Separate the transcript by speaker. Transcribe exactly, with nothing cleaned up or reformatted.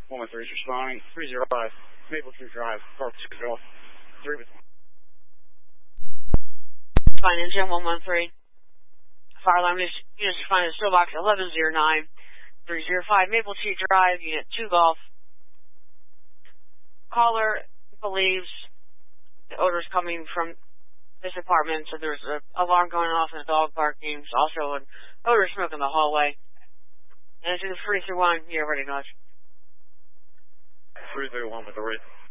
Speaker 1: one one three is responding. three zero five, Maple Tree Drive, Park Golf. three with one.
Speaker 2: Fine, engine one one three. Fire alarm units responding to Stillbox eleven zero nine, three zero five, Maple Tree Drive, Unit two Golf. Caller believes the odor is coming from this apartment, so there's an alarm going off and a dog barking. There's also an odor of smoke in the hallway. And it's in three three one, you're ready, Nudge.
Speaker 1: three three one with the rate.